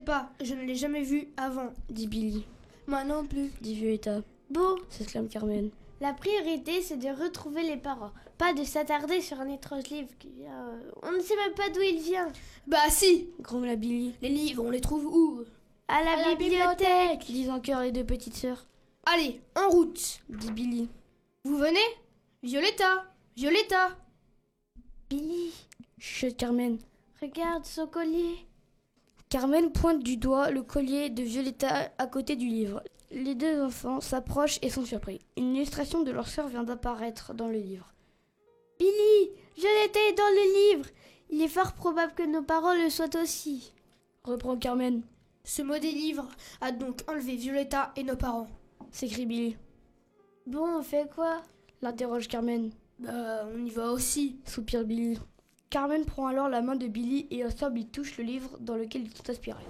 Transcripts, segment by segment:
pas, je ne l'ai jamais vu avant, dit Billy. Moi non plus, dit Violetta. Bon, S'exclame Carmen. la priorité c'est de retrouver les parents, pas de s'attarder sur un étrange livre qui vient... on ne sait même pas d'où il vient. Bah si, Grommela Billy. les livres, on les trouve où? À la bibliothèque. Disent en chœur les deux petites sœurs. Allez, en route. Dit Billy. Vous venez? Violetta, Violetta. Billy, Chuchote Carmen. regarde son collier. Carmen pointe du doigt le collier de Violetta à côté du livre. Les deux enfants s'approchent et sont surpris. Une illustration de leur sœur vient d'apparaître dans le livre. Billy, Violetta est dans le livre. Il est fort probable que nos parents le soient aussi. Reprend Carmen. Ce maudit livre a donc enlevé Violetta et nos parents. S'écrie Billy. Bon, on fait quoi? L'interroge Carmen. Bah, on y va aussi. Soupire Billy. Carmen prend alors la main de Billy et ensemble ils touchent le livre dans lequel ils sont aspirés.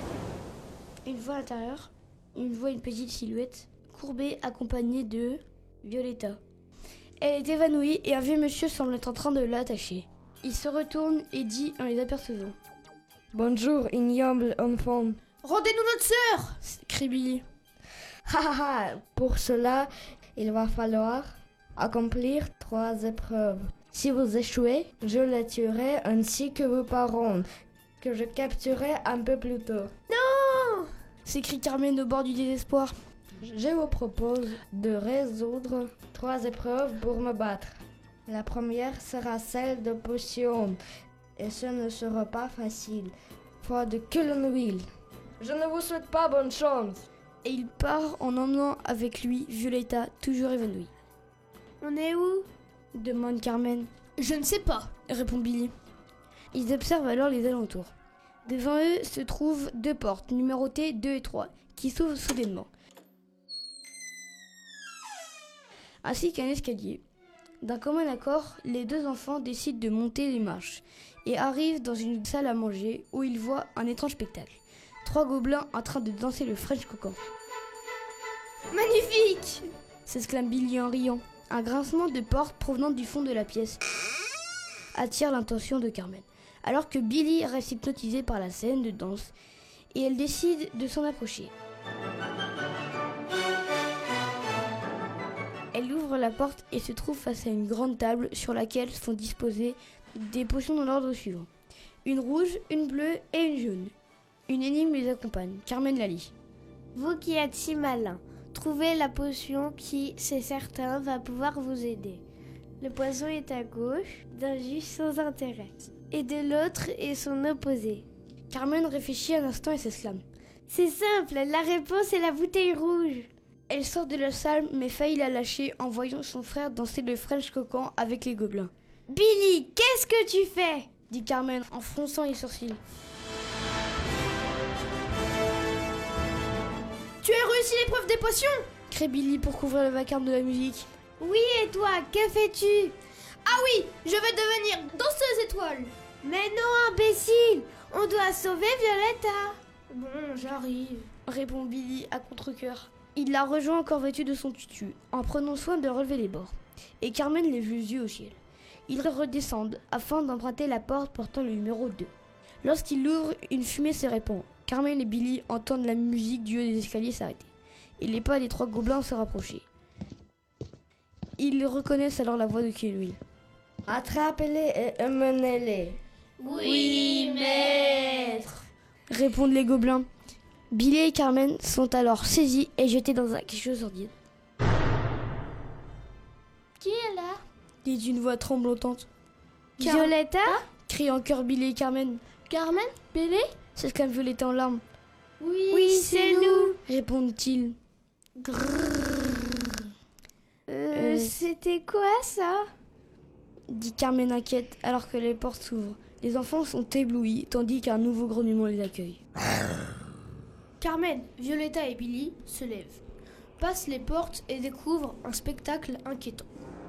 Une fois à l'intérieur, il voit une petite silhouette courbée accompagnée de Violetta. Elle est évanouie et un vieux monsieur semble être en train de l'attacher. Il se retourne et dit en les apercevant. Bonjour, ignoble enfant. Rendez-nous notre sœur! Crie Billy. Pour cela, il va falloir accomplir 3 épreuves. Si vous échouez, je la tuerai ainsi que vos parents, que je capturerai un peu plus tôt. S'écrie Carmen au bord du désespoir. Je vous propose de résoudre 3 épreuves pour me battre. La première sera celle de potion, et ce ne sera pas facile. Foi de Cullenwil. Je ne vous souhaite pas bonne chance. Et il part en emmenant avec lui Violetta, toujours évanouie. On est où? Demande Carmen. Je ne sais pas. Répond Billy. Ils observent alors les alentours. Devant eux se trouvent 2 portes, numérotées 2 et 3, qui s'ouvrent soudainement. Ainsi qu'un escalier. D'un commun accord, les 2 enfants décident de monter les marches et arrivent dans une salle à manger où ils voient un étrange spectacle. 3 gobelins en train de danser le French Cocan. Magnifique! S'exclame Billy en riant. Un grincement de porte provenant du fond de la pièce attire l'attention de Carmen, alors que Billy reste hypnotisé par la scène de danse et elle décide de s'en approcher. Elle ouvre la porte et se trouve face à une grande table sur laquelle sont disposées des potions dans l'ordre suivant. Une rouge, une bleue et une jaune. Une énigme les accompagne. Carmen la lit. Vous qui êtes si malin, trouvez la potion qui, c'est certain, va pouvoir vous aider. Le poison est à gauche, d'un jus sans intérêt, et de l'autre est son opposé. Carmen réfléchit un instant et s'exclame. C'est simple, la réponse est la bouteille rouge. Elle sort de la salle mais faillit la lâcher en voyant son frère danser le French Cocan avec les gobelins. Billy, qu'est-ce que tu fais? Dit Carmen en fronçant les sourcils. Tu as réussi l'épreuve des potions? Crie Billy pour couvrir le vacarme de la musique. Oui, et toi, que fais-tu? Ah oui, je vais devenir danseuse étoile. Mais non, imbécile, on doit sauver Violetta. Bon, j'arrive. Répond Billy à contre-cœur. Il la rejoint encore vêtue de son tutu, en prenant soin de relever les bords. Et Carmen lève les yeux au ciel. Ils redescendent afin d'emprunter la porte portant le numéro 2. Lorsqu'ils l'ouvrent, une fumée se répand. Carmen et Billy entendent la musique du haut des escaliers s'arrêter. Et les pas des 3 gobelins se rapprocher. Ils reconnaissent alors la voix de Cullenwil. Attrapez-les et emmenez-les. Oui, maître. Répondent les gobelins. Billy et Carmen sont alors saisis et jetés dans un quelque chose sordide. Qui est là? Dit une voix tremblotante. Violetta? Crient en chœur Billy et Carmen. Carmen? Billy? S'exclame Violetta en larmes. Oui, c'est nous. Répondent-ils. C'était quoi ça? Dit Carmen inquiète alors que les portes s'ouvrent. Les enfants sont éblouis tandis qu'un nouveau grognement les accueille. Carmen, Violetta et Billy se lèvent, passent les portes et découvrent un spectacle inquiétant.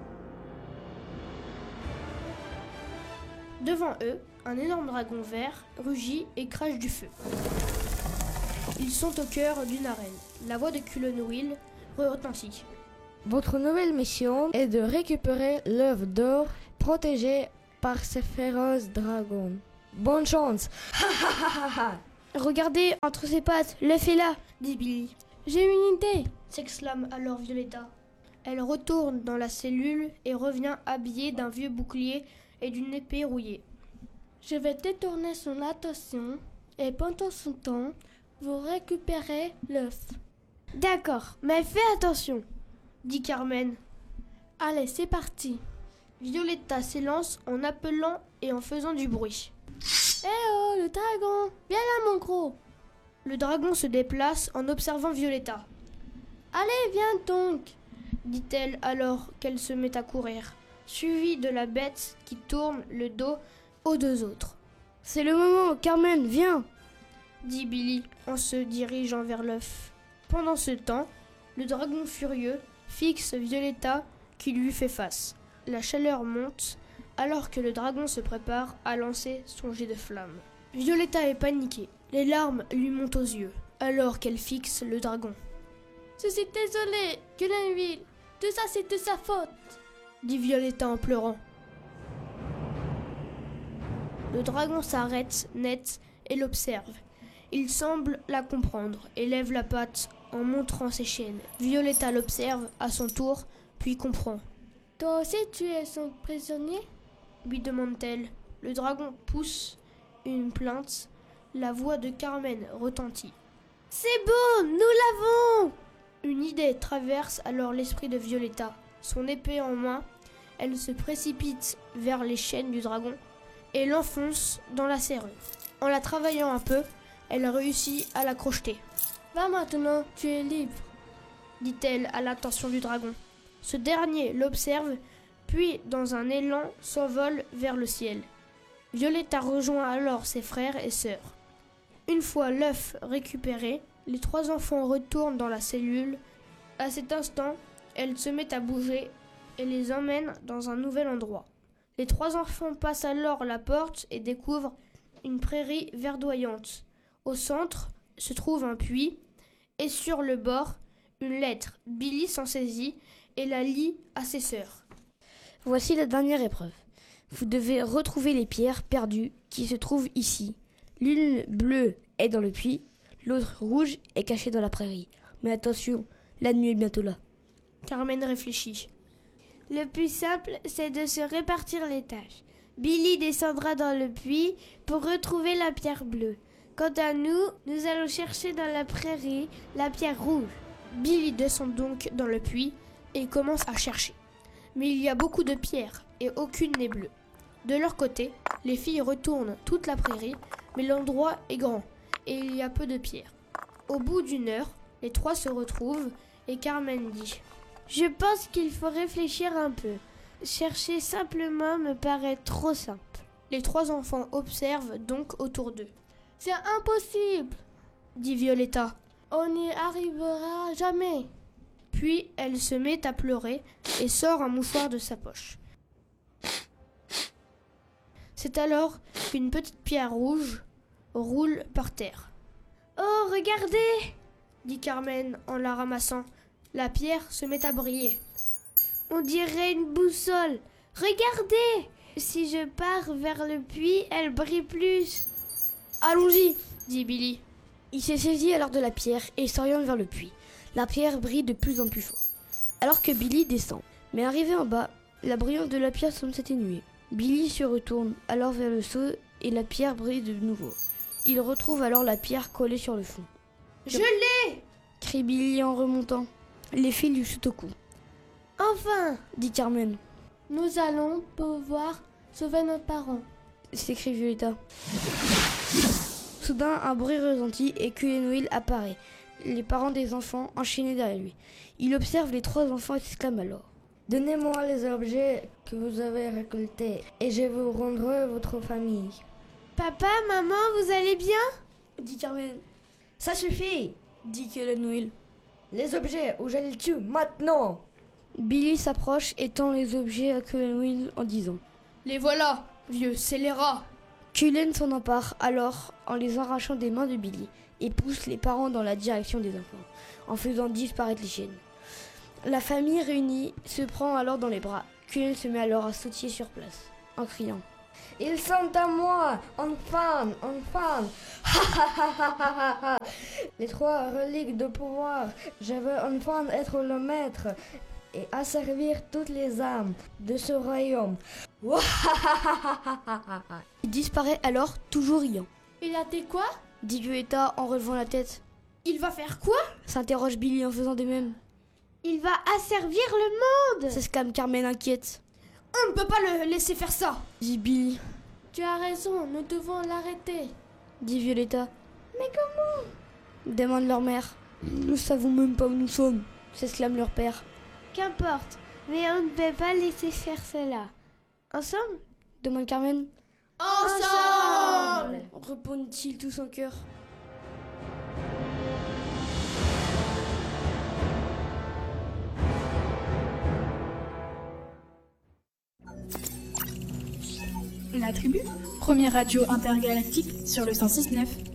Devant eux, un énorme dragon vert rugit et crache du feu. Ils sont au cœur d'une arène. La voix de Cullenwil retentit. Votre nouvelle mission est de récupérer l'œuvre d'or protégée par ces féroces dragons. Bonne chance! Regardez, entre ses pattes, l'œuf est là, dit Billy. j'ai une idée. S'exclame alors Violetta. Elle retourne dans la cellule et revient habillée d'un vieux bouclier et d'une épée rouillée. Je vais détourner son attention et pendant ce temps, vous récupérez l'œuf. D'accord, mais fais attention. Dit Carmen. Allez, c'est parti. Violetta s'élance en appelant et en faisant du bruit. Eh oh, le dragon, viens là mon gros. Le dragon se déplace en observant Violetta. Allez, viens donc. Dit-elle alors qu'elle se met à courir, suivie de la bête qui tourne le dos aux deux autres. C'est le moment, Carmen, viens. Dit Billy en se dirigeant vers l'œuf. Pendant ce temps, le dragon furieux fixe Violetta qui lui fait face. La chaleur monte alors que le dragon se prépare à lancer son jet de flamme. Violetta est paniquée. Les larmes lui montent aux yeux alors qu'elle fixe le dragon. Je suis désolée, Glenville. Tout ça, c'est de sa faute. Dit Violetta en pleurant. Le dragon s'arrête net et l'observe. Il semble la comprendre et lève la patte en montrant ses chaînes. Violetta l'observe à son tour, puis comprend. Toi aussi, tu es son prisonnier? Lui demande-t-elle. Le dragon pousse une plainte. La voix de Carmen retentit. C'est bon, nous l'avons! Une idée traverse alors l'esprit de Violetta. Son épée en main, elle se précipite vers les chaînes du dragon et l'enfonce dans la serrure. En la travaillant un peu, elle réussit à la crocheter. Va maintenant, tu es libre, dit-elle à l'attention du dragon. Ce dernier l'observe, puis dans un élan s'envole vers le ciel. Violetta rejoint alors ses frères et sœurs. Une fois l'œuf récupéré, les trois enfants retournent dans la cellule. À cet instant, elle se met à bouger et les emmène dans un nouvel endroit. Les trois enfants passent alors la porte et découvrent une prairie verdoyante. Au centre se trouve un puits et sur le bord, une lettre. Billy s'en saisit et la lit à ses sœurs. Voici la dernière épreuve. Vous devez retrouver les pierres perdues qui se trouvent ici. L'une bleue est dans le puits, l'autre rouge est cachée dans la prairie. Mais attention, la nuit est bientôt là. Carmen réfléchit. Le plus simple, c'est de se répartir les tâches. Billy descendra dans le puits pour retrouver la pierre bleue. Quant à nous, nous allons chercher dans la prairie la pierre rouge. Billy descend donc dans le puits et commence à chercher. Mais il y a beaucoup de pierres et aucune n'est bleue. De leur côté, les filles retournent toute la prairie, mais l'endroit est grand et il y a peu de pierres. Au bout d'une heure, les trois se retrouvent et Carmen dit « Je pense qu'il faut réfléchir un peu. Chercher simplement me paraît trop simple. » Les trois enfants observent donc autour d'eux. « C'est impossible !» dit Violetta. « On n'y arrivera jamais !» Puis elle se met à pleurer et sort un mouchoir de sa poche. C'est alors qu'une petite pierre rouge roule par terre. « Oh, regardez !» dit Carmen en la ramassant. La pierre se met à briller. « On dirait une boussole. Regardez ! Si je pars vers le puits, elle brille plus. »« Allons-y !» dit Billy. Il s'est saisi alors de la pierre et s'oriente vers le puits. La pierre brille de plus en plus fort. Alors que Billy descend. Mais arrivé en bas, la brillance de la pierre semble s'atténuer. Billy se retourne alors vers le seau et la pierre brille de nouveau. Il retrouve alors la pierre collée sur le fond. « Je l'ai !» crie Billy en remontant. Les filles lui sautent au cou. « Enfin !» dit Carmen. « Nous allons pouvoir sauver nos parents !» s'écrie Violetta. Soudain, un bruit retentit et Glenville apparaît. Les parents des enfants enchaînés derrière lui. Il observe les trois enfants et s'exclame alors. « Donnez-moi les objets que vous avez récoltés et je vous rendrai votre famille. »« Papa, maman, vous allez bien ?» dit Carmen. « Ça suffit !» dit Glenville. « Les objets ou je les tue maintenant !» Billy s'approche et tend les objets à Glenville en disant. « Les voilà, vieux scélérat !» Cullen s'en empare alors en les arrachant des mains de Billy et pousse les parents dans la direction des enfants, en faisant disparaître les chaînes. La famille réunie se prend alors dans les bras. Cullen se met alors à sautiller sur place, en criant Ils sont à moi, enfin. Les 3 reliques de pouvoir, je veux enfin être le maître et asservir toutes les âmes de ce royaume. Il disparaît alors, toujours riant. Il a dit quoi? Dit Violetta en relevant la tête. Il va faire quoi? S'interroge Billy en faisant de même. Il va asservir le monde. S'exclame Carmen inquiète. On ne peut pas le laisser faire ça. Dit Billy. Tu as raison, nous devons l'arrêter. Dit Violetta. Mais comment? Demande leur mère. Nous savons même pas où nous sommes. S'exclame leur père. Qu'importe, mais on ne peut pas laisser faire cela. Ensemble? Demande Carmen. Ensemble! Répondent-ils tous en chœur. La Tribu, première radio intergalactique sur le 106.9.